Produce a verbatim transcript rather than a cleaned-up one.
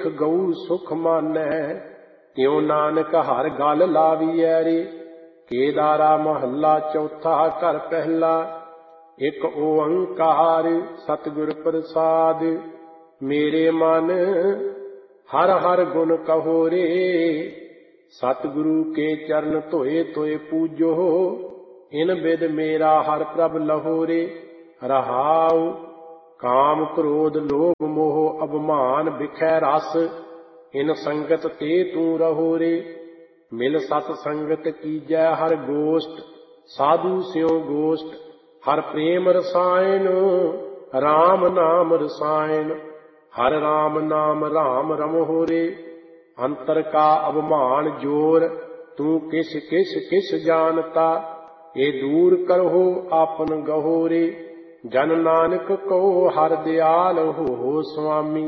गऊ सुख मानै। त्यों नानक हर गल लावीऐ रे। केदारा महला चौथा घर पहला। एक ओंकार सतगुर प्रसाद। मेरे मन हर हर गुण कहो रे। सतगुरु के चरण धोए धोए पूजो। इन बिद मेरा हर प्रभ लहो रे। रहाउ काम क्रोध लोभ मोह अभिमान बिखै रस। इन संगत ते तू रहो रे। मिल सत संगत कीजै हर गोष्ठ। साधु स्यों गोष्ठ हर प्रेम रसायन। राम नाम रसायन हर राम नाम राम रमो रे। अंतर का अभिमान जोर तू किस किस किस जानता। ए दूर करहो आपन गहो रे। जन नानक को हर दयाल हो स्वामी।